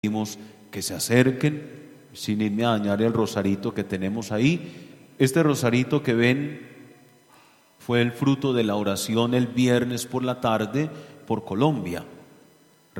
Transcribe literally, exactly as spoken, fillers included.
pedimos que se acerquen, sin irme a dañar el rosarito que tenemos ahí. Este rosarito que ven fue el fruto de la oración el viernes por la tarde por Colombia.